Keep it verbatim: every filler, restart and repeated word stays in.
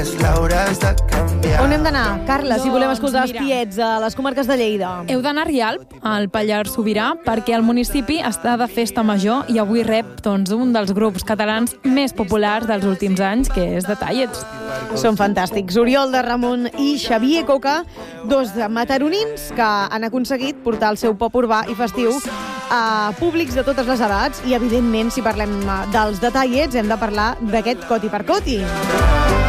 On hem d'anar, Carla, si volem escoltar els tiets a les comarques de Lleida? Heu d'anar a Rialp, al Pallars Sobirà, perquè el municipi està de festa major i avui rep doncs, un dels grups catalans més populars dels últims anys, que és The Tallets. Són fantàstics. Oriol de Ramon i Xavier Coca, dos mataronins que han aconseguit portar el seu pop urbà i festiu a públics de totes les edats i, evidentment, si parlem dels The Tallets, hem de parlar d'aquest Coti per Coti.